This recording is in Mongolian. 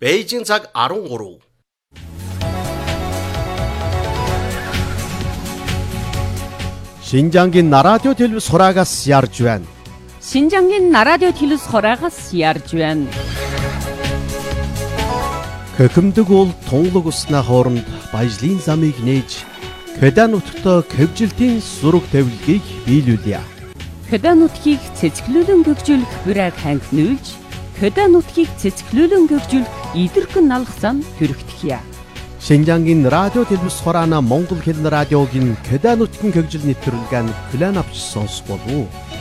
Бээжин цаг 13. Шинжангийн радио телевиз хураагаас ярьж байна. Шинжангийн радио телевиз хураагаас ярьж байна. Хөхөмдөг бол тунгалаг усны хооронд баяжлын замыг нээж Кёда нутагт кевжилтийн зураг тавилгыг биелүүлье. Кёда нутгийг цэцгэлүүлэн гөгжүүлэх бүрэг хангинуулж, Кёда нутгийг цэцгэлүүлэн гөгжүүлэх идэрхэн налгасан төрөгдөхье. Шинжангийн радио телевиз хураана Монгол хэлний радиогийн Кёда нутгийн гөгжил нэвтрүүлгийг хүлээн авч сонсох болов уу?